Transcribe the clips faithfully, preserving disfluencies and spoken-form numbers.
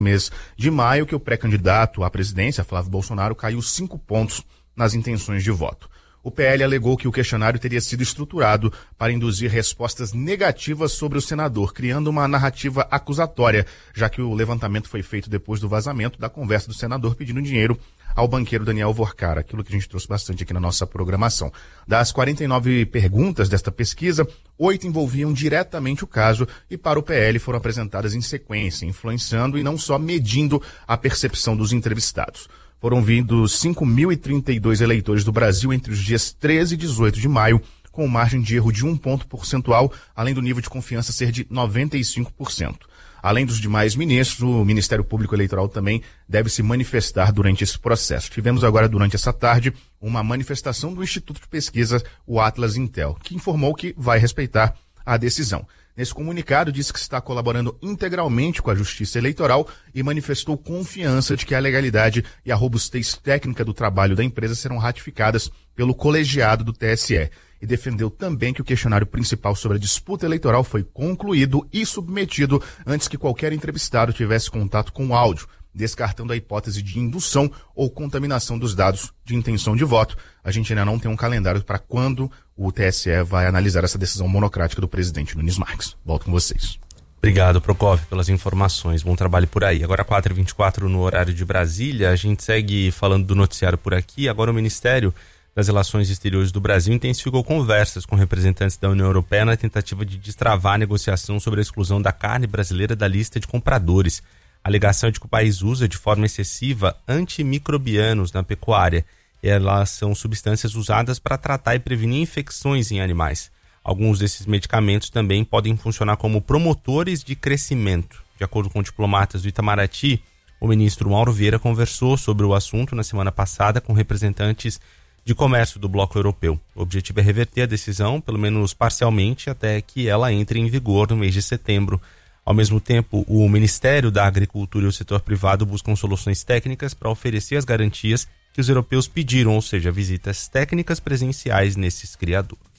mês de maio, que o pré-candidato à presidência, Flávio Bolsonaro, caiu cinco pontos nas intenções de voto. O P L alegou que o questionário teria sido estruturado para induzir respostas negativas sobre o senador, criando uma narrativa acusatória, já que o levantamento foi feito depois do vazamento da conversa do senador pedindo dinheiro ao banqueiro Daniel Vorcara, aquilo que a gente trouxe bastante aqui na nossa programação. Das quarenta e nove perguntas desta pesquisa, oito envolviam diretamente o caso e para o P L foram apresentadas em sequência, influenciando e não só medindo a percepção dos entrevistados. Foram vindos cinco mil e trinta e dois eleitores do Brasil entre os dias treze e dezoito de maio, com margem de erro de um ponto percentual, além do nível de confiança ser de noventa e cinco por cento. Além dos demais ministros, o Ministério Público Eleitoral também deve se manifestar durante esse processo. Tivemos agora, durante essa tarde, uma manifestação do Instituto de Pesquisa, o Atlas Intel, que informou que vai respeitar a decisão. Nesse comunicado, disse que está colaborando integralmente com a Justiça Eleitoral e manifestou confiança de que a legalidade e a robustez técnica do trabalho da empresa serão ratificadas pelo colegiado do T S E. E defendeu também que o questionário principal sobre a disputa eleitoral foi concluído e submetido antes que qualquer entrevistado tivesse contato com o áudio, descartando a hipótese de indução ou contaminação dos dados de intenção de voto. A gente ainda não tem um calendário para quando o T S E vai analisar essa decisão monocrática do presidente Nunes Marques. Volto com vocês. Obrigado, Prokofiev, pelas informações. Bom trabalho por aí. Agora quatro e vinte e quatro no horário de Brasília. A gente segue falando do noticiário por aqui. Agora o Ministério das Relações Exteriores do Brasil intensificou conversas com representantes da União Europeia na tentativa de destravar a negociação sobre a exclusão da carne brasileira da lista de compradores. A alegação é de que o país usa de forma excessiva antimicrobianos na pecuária. Elas são substâncias usadas para tratar e prevenir infecções em animais. Alguns desses medicamentos também podem funcionar como promotores de crescimento. De acordo com diplomatas do Itamaraty, o ministro Mauro Vieira conversou sobre o assunto na semana passada com representantes de comércio do bloco europeu. O objetivo é reverter a decisão, pelo menos parcialmente, até que ela entre em vigor no mês de setembro. Ao mesmo tempo, o Ministério da Agricultura e o setor privado buscam soluções técnicas para oferecer as garantias que os europeus pediram, ou seja, visitas técnicas presenciais nesses criadouros.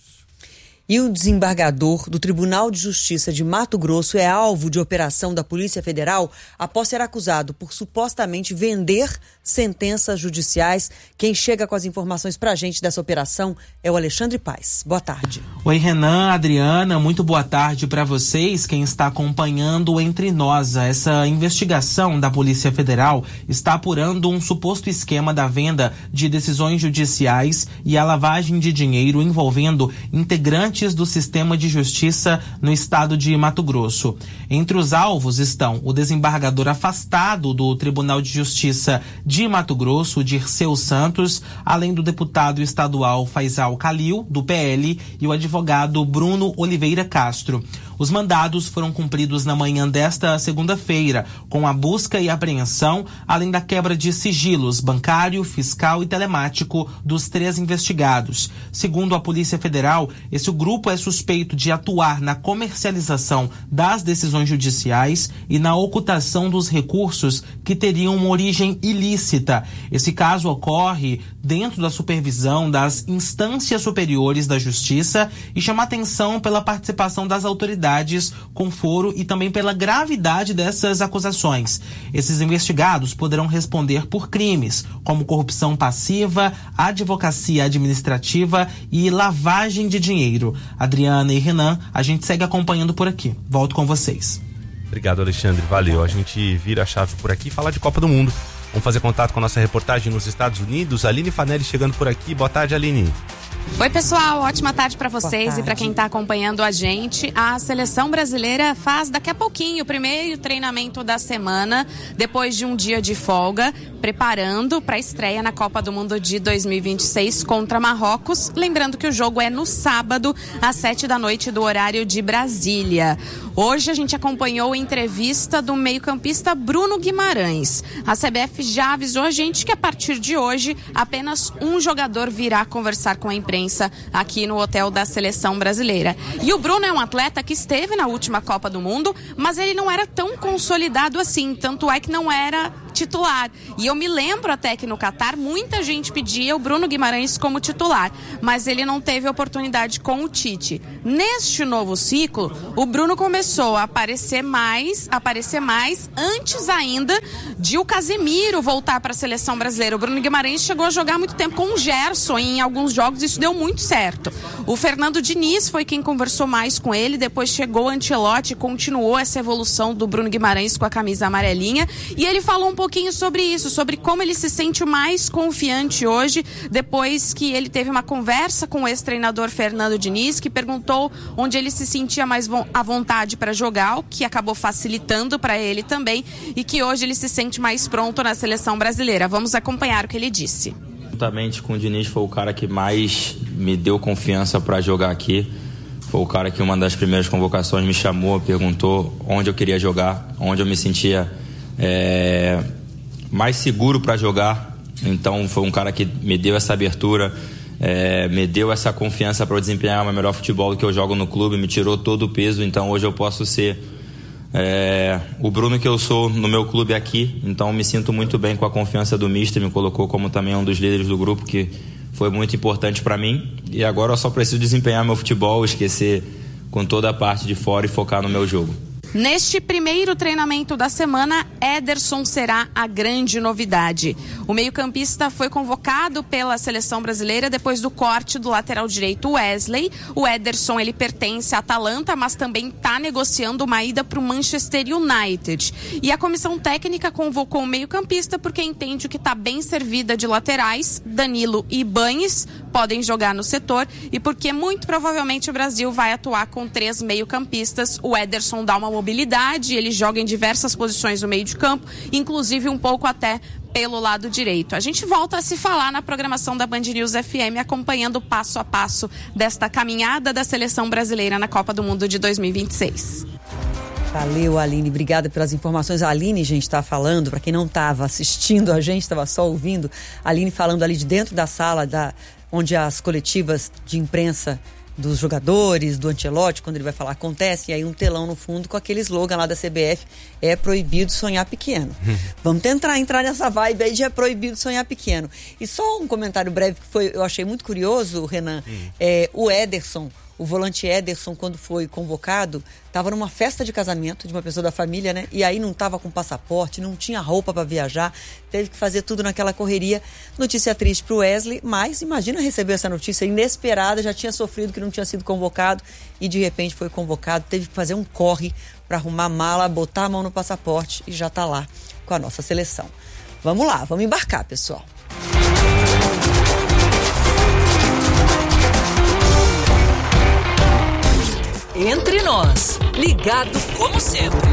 E o desembargador do Tribunal de Justiça de Mato Grosso é alvo de operação da Polícia Federal após ser acusado por supostamente vender sentenças judiciais. Quem chega com as informações pra gente dessa operação é o Alexandre Paes. Boa tarde. Oi, Renan, Adriana, muito boa tarde para vocês, quem está acompanhando Entre Nós. Essa investigação da Polícia Federal está apurando um suposto esquema da venda de decisões judiciais e a lavagem de dinheiro envolvendo integrantes do sistema de justiça no estado de Mato Grosso. Entre os alvos estão o desembargador afastado do Tribunal de Justiça de Mato Grosso, Dirceu Santos, além do deputado estadual Faisal Calil, do P L, e o advogado Bruno Oliveira Castro. Os mandados foram cumpridos na manhã desta segunda-feira, com a busca e apreensão, além da quebra de sigilos bancário, fiscal e telemático dos três investigados. Segundo a Polícia Federal, esse grupo é suspeito de atuar na comercialização das decisões judiciais e na ocultação dos recursos que teriam uma origem ilícita. Esse caso ocorre dentro da supervisão das instâncias superiores da Justiça e chama atenção pela participação das autoridades com foro e também pela gravidade dessas acusações. Esses investigados poderão responder por crimes como corrupção passiva, advocacia administrativa e lavagem de dinheiro. Adriana e Renan, a gente segue acompanhando por aqui. Volto com vocês. Obrigado, Alexandre. Valeu. A gente vira a chave por aqui e fala de Copa do Mundo. Vamos fazer contato com a nossa reportagem nos Estados Unidos. Aline Fanelli chegando por aqui. Boa tarde, Aline. Oi, pessoal, ótima tarde para vocês e para quem está acompanhando a gente. A seleção brasileira faz daqui a pouquinho o primeiro treinamento da semana, depois de um dia de folga, preparando para a estreia na Copa do Mundo de dois mil e vinte e seis contra Marrocos. Lembrando que o jogo é no sábado, às sete da noite do horário de Brasília. Hoje a gente acompanhou a entrevista do meio-campista Bruno Guimarães. A C B F já avisou a gente que a partir de hoje apenas um jogador virá conversar com a imprensa aqui no hotel da seleção brasileira. E o Bruno é um atleta que esteve na última Copa do Mundo, mas ele não era tão consolidado assim, tanto é que não era titular. E eu me lembro até que no Catar muita gente pedia o Bruno Guimarães como titular, mas ele não teve oportunidade com o Tite. Neste novo ciclo, o Bruno começou a aparecer mais, aparecer mais antes ainda de o Casemiro voltar para a seleção brasileira. O Bruno Guimarães chegou a jogar muito tempo com o Gerson em alguns jogos, isso deu muito certo. O Fernando Diniz foi quem conversou mais com ele, depois chegou o Ancelotti e continuou essa evolução do Bruno Guimarães com a camisa amarelinha, e ele falou um pouquinho sobre isso, sobre como ele se sente mais confiante hoje, depois que ele teve uma conversa com o ex-treinador Fernando Diniz, que perguntou onde ele se sentia mais à vontade para jogar, o que acabou facilitando para ele também, e que hoje ele se sente mais pronto na seleção brasileira. Vamos acompanhar o que ele disse. Juntamente com o Diniz, foi o cara que mais me deu confiança para jogar aqui. Foi o cara que uma das primeiras convocações me chamou, perguntou onde eu queria jogar, onde eu me sentia é, mais seguro para jogar. Então foi um cara que me deu essa abertura, é, me deu essa confiança para eu desempenhar o meu melhor futebol que eu jogo no clube, me tirou todo o peso. Então hoje eu posso ser é, o Bruno que eu sou no meu clube aqui. Então me sinto muito bem com a confiança do mister, me colocou como também um dos líderes do grupo, que foi muito importante para mim, e agora eu só preciso desempenhar meu futebol, esquecer com toda a parte de fora e focar no meu jogo. Neste primeiro treinamento da semana, Ederson será a grande novidade. O meio-campista foi convocado pela seleção brasileira depois do corte do lateral direito Wesley. O Ederson, ele pertence à Atalanta, mas também está negociando uma ida para o Manchester United. E a comissão técnica convocou o meio-campista porque entende que está bem servida de laterais. Danilo e Ibañez podem jogar no setor, e porque muito provavelmente o Brasil vai atuar com três meio-campistas. O Ederson dá uma mobilidade, ele joga em diversas posições no meio de campo, inclusive um pouco até pelo lado direito. A gente volta a se falar na programação da Band News F M, acompanhando passo a passo desta caminhada da seleção brasileira na Copa do Mundo de dois mil e vinte e seis. Valeu, Aline, obrigada pelas informações. A Aline, gente, está falando, para quem não estava assistindo a gente, estava só ouvindo, a Aline falando ali de dentro da sala da, onde as coletivas de imprensa dos jogadores, do Ancelotti, quando ele vai falar, acontece, e aí um telão no fundo com aquele slogan lá da C B F, é proibido sonhar pequeno. Vamos tentar entrar nessa vibe aí de é proibido sonhar pequeno. E só um comentário breve que foi, eu achei muito curioso, Renan, hum. é, o Ederson, o volante Ederson, quando foi convocado, estava numa festa de casamento de uma pessoa da família, né? E aí não estava com passaporte, não tinha roupa para viajar, teve que fazer tudo naquela correria. Notícia triste para o Wesley, mas imagina receber essa notícia inesperada, já tinha sofrido que não tinha sido convocado e de repente foi convocado, teve que fazer um corre para arrumar a mala, botar a mão no passaporte e já está lá com a nossa seleção. Vamos lá, vamos embarcar, pessoal. Entre nós, ligado como sempre.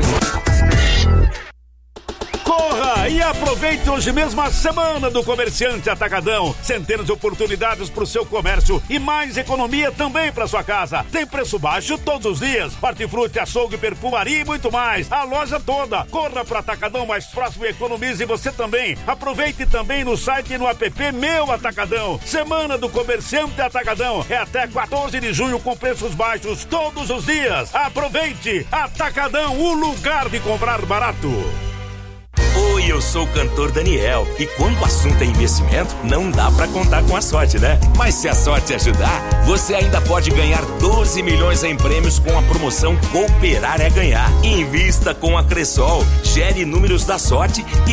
Corra e aproveite hoje mesmo a semana do Comerciante Atacadão. Centenas de oportunidades para o seu comércio e mais economia também para sua casa. Tem preço baixo todos os dias. Hortifruti, açougue, perfumaria e muito mais. A loja toda. Corra para o Atacadão mais próximo e economize você também. Aproveite também no site e no app Meu Atacadão. Semana do Comerciante Atacadão. É até quatorze de junho com preços baixos todos os dias. Aproveite. Atacadão, o lugar de comprar barato. Oi, eu sou o cantor Daniel, e quando o assunto é investimento, não dá pra contar com a sorte, né? Mas se a sorte ajudar, você ainda pode ganhar doze milhões em prêmios com a promoção Cooperar é Ganhar. Invista com a Cressol, gere números da sorte e